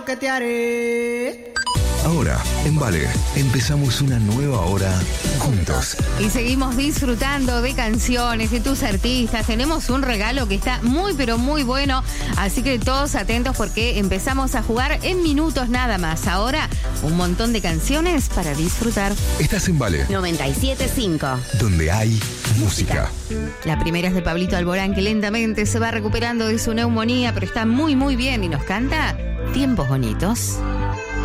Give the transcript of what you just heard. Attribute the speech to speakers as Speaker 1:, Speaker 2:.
Speaker 1: ¿Qué te haré?
Speaker 2: Ahora, en Vale, empezamos una nueva hora juntos.
Speaker 3: Y seguimos disfrutando de canciones, de tus artistas. Tenemos un regalo que está muy, pero muy bueno. Así que todos atentos porque empezamos a jugar en minutos nada más. Ahora, un montón de canciones para disfrutar.
Speaker 2: Estás en Vale,
Speaker 4: 97.5.
Speaker 2: donde hay música.
Speaker 3: La primera es de Pablito Alborán, que lentamente se va recuperando de su neumonía, pero está muy, muy bien y nos canta Tiempos Bonitos.